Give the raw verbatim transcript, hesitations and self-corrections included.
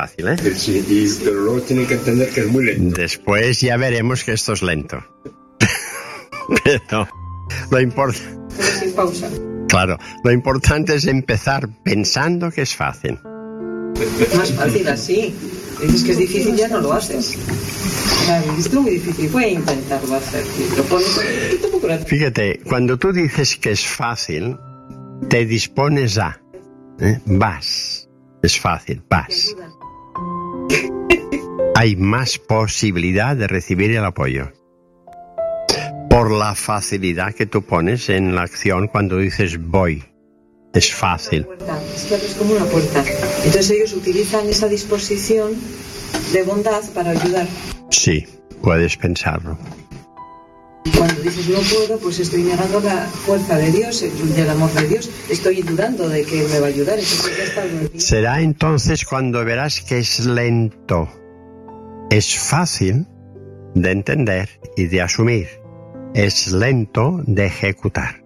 fácil, ¿eh? Sí, y, pero luego tienen que entender que es muy lento. Después ya veremos que esto es lento. Pero lo importante... Sin pausa. Claro, lo importante es empezar pensando que es fácil. Más fácil así. Dices que es difícil, ya no lo haces. O sea, es muy difícil. Voy a intentarlo hacer. Lo pones y tampoco lo haces. Fíjate, cuando tú dices que es fácil, te dispones a... ¿eh? Vas. Es fácil, vas. Hay más posibilidad de recibir el apoyo. Por la facilidad que tú pones en la acción cuando dices voy. Es fácil. Es que es como una puerta. Entonces ellos utilizan esa disposición de bondad para ayudar. Sí, puedes pensarlo. Cuando dices no puedo, pues estoy negando la fuerza de Dios, del amor de Dios. Estoy dudando de que me va a ayudar. Entonces ya está. Será entonces cuando verás que es lento. Es fácil de entender y de asumir. Es lento de ejecutar.